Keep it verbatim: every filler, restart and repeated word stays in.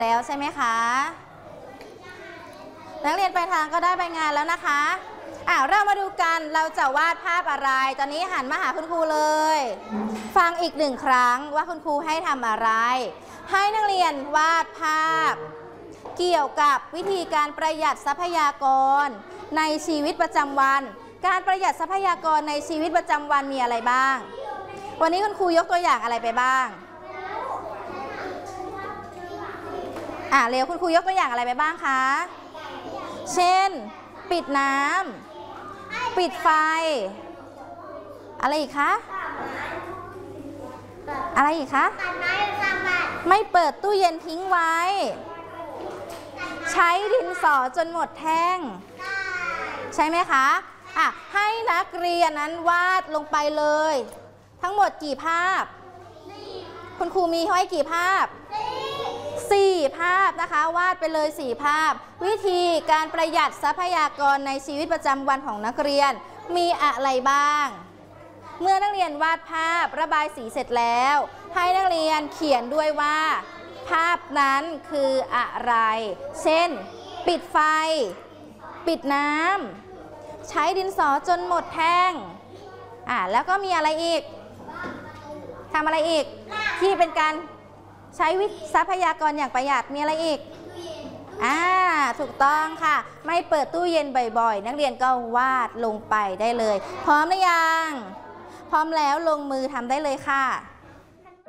แล้วใช่ไหมคะนักเรียนไปทางก็ได้ใบงานแล้วนะคะอ่ะเรามาดูกันเราจะวาดภาพอะไรตอนนี้หันมาหาคุณครูเลยฟังอีกหนึ่งครั้งว่าคุณครูให้ทำอะไรให้นักเรียนวาดภาพเกี่ยวกับวิธีการประหยัดทรัพยากรในชีวิตประจำวันการประหยัดทรัพยากรในชีวิตประจำวันมีอะไรบ้างวันนี้คุณครูยกตัวอย่างอะไรไปบ้างอ่ะเร็วคุณครูยกตัวอย่างอะไรไปบ้างคะเช่นปิดน้ำปิดไฟอะไรอีกคะอะไรอีกคะไม่เปิดตู้เย็นทิ้งไว้ใช้ดินสอจนหมดแท่งใช่ไหมคะอ่ะให้นักเรียนนั้นวาดลงไปเลยทั้งหมดกี่ภาพคุณครูมีให้กี่ภาพสี่ภาพนะคะวาดไปเลยสี่ภาพวิธีการประหยัดทรัพยากรในชีวิตประจำวันของนักเรียนมีอะไรบ้างเมื่อนักเรียนวาดภาพระบายสีเสร็จแล้วให้นักเรียนเขียนด้วยว่าภาพนั้นคืออะไรเช่นปิดไฟปิดน้ำใช้ดินสอจนหมดแท่งอ่าแล้วก็มีอะไรอีกทำอะไรอีกที่เป็นการใช้ทรัพยากรอย่างประหยัดมีอะไรอีกอ่าถูกต้องค่ะไม่เปิดตู้เย็นบ่อยๆนักเรียนก็วาดลงไปได้เลยพร้อมหรือยังพร้อมแล้วลงมือทำได้เลยค่ะ